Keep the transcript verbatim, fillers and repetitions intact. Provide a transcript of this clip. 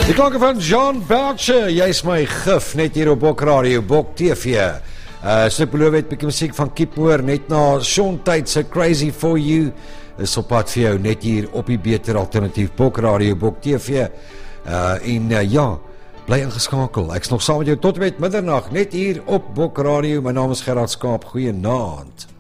Die klanke van John Belcher, jy is my gif, net hier op Bok Radio, Bok T V. Uh, so ek beloof het bykie muziek van Kiep Moore, net na Sean Tate se Crazy For You, is op pad vir jou, net hier op die beter alternatief, Bok Radio, Bok T V. Uh, en uh, ja, bly ingeskakel, ek is nog saam met jou tot en met middernacht, net hier op Bok Radio, my naam is Gerard Skaap, goeie naand.